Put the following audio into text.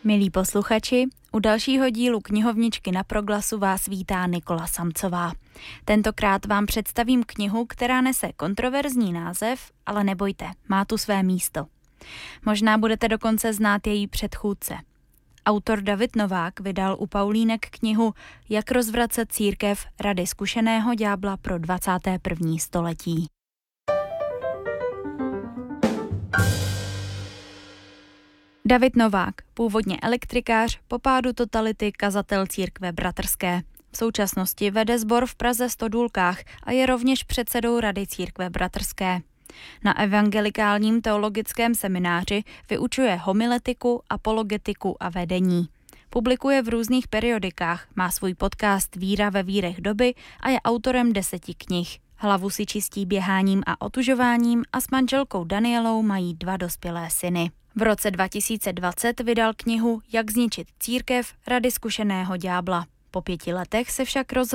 Milí posluchači, u dalšího dílu knihovničky na Proglasu vás vítá Nikola Samcová. Tentokrát vám představím knihu, která nese kontroverzní název, ale nebojte, má tu své místo. Možná budete dokonce znát její předchůdce. Autor David Novák vydal u Paulínek knihu Jak rozvracet církev, rady zkušeného ďábla pro 21. století. David Novák, původně elektrikář, po pádu totality kazatel církve bratrské. V současnosti vede sbor v Praze Stodůlkách a je rovněž předsedou Rady církve bratrské. Na evangelikálním teologickém semináři vyučuje homiletiku, apologetiku a vedení. Publikuje v různých periodikách, má svůj podcast Víra ve vírech doby a je autorem 10 knih. Hlavu si čistí běháním a otužováním a s manželkou Danielou mají 2 dospělé syny. V roce 2020 vydal knihu Jak zničit církev, rady zkušeného ďábla. Po 5 letech se však rozhodl